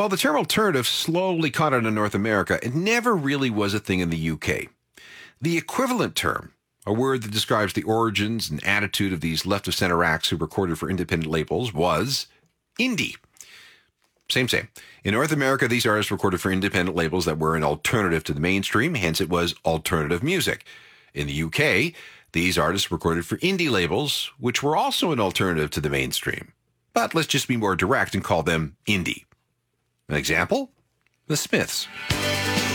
While the term alternative slowly caught on in North America, it never really was a thing in the UK. The equivalent term, a word that describes the origins and attitude of these left-of-center acts who recorded for independent labels, was indie. Same. In North America, these artists recorded for independent labels that were an alternative to the mainstream, hence it was alternative music. In the UK, these artists recorded for indie labels, which were also an alternative to the mainstream. But let's just be more direct and call them indie. An example? The Smiths.